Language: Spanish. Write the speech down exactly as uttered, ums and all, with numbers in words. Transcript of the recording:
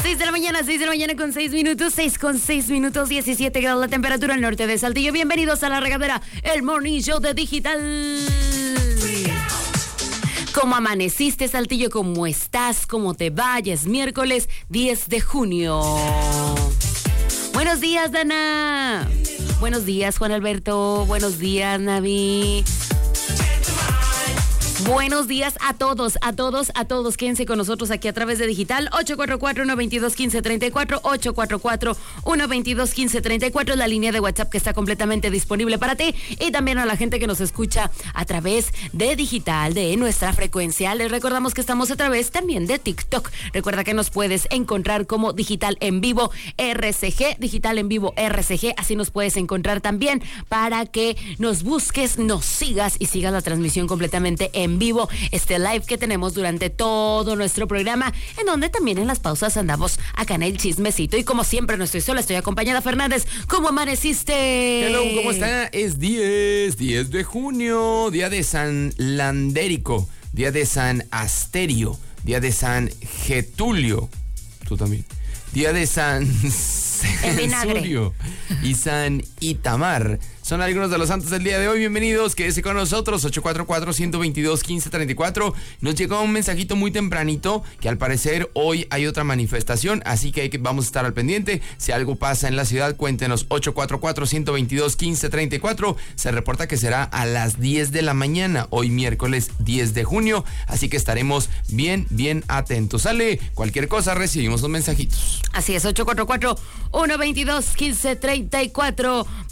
seis de la mañana, seis de la mañana con seis minutos, seis con seis minutos, diecisiete grados la temperatura al norte de Saltillo. Bienvenidos a La Regadera, el morning show de Digital. ¿Cómo amaneciste, Saltillo? ¿Cómo estás? ¿Cómo te va? Ya es miércoles diez de junio. Buenos días, Dana. Buenos días, Juan Alberto. Buenos días, Navi. Buenos días a todos, a todos, a todos. Quédense con nosotros aquí a través de Digital. Ocho cuatro cuatro, uno dos dos, uno cinco tres cuatro. ocho cuatro cuatro, uno dos dos, uno cinco tres cuatro. La línea de WhatsApp que está completamente disponible para ti. Y también a la gente que nos escucha a través de Digital, de nuestra frecuencia. Les recordamos que estamos a través también de TikTok. Recuerda que nos puedes encontrar como Digital en Vivo R C G. Digital en Vivo R C G. Así nos puedes encontrar también para que nos busques, nos sigas y sigas la transmisión completamente en en vivo, este live que tenemos durante todo nuestro programa, en donde también en las pausas andamos acá en el chismecito. Y como siempre no estoy sola, estoy acompañada. Fernández, ¿cómo amaneciste? Hello, ¿cómo está? Es diez, diez de junio, día de San Landérico, día de San Asterio, día de San Getulio, tú también, día de San Censurio y San Itamar. Son algunos de los santos del día de hoy. Bienvenidos, quédese con nosotros. Ocho cuatro cuatro, uno dos dos, uno cinco tres cuatro. Nos llegó un mensajito muy tempranito que al parecer hoy hay otra manifestación, así que, hay que vamos a estar al pendiente. Si algo pasa en la ciudad, cuéntenos. Ocho cuatro cuatro, uno dos dos, uno cinco tres cuatro. Se reporta que será a las diez de la mañana, hoy miércoles diez de junio, así que estaremos bien, bien atentos. Sale, cualquier cosa recibimos los mensajitos. Así es, ocho cuatro cuatro, uno dos dos, uno cinco tres cuatro.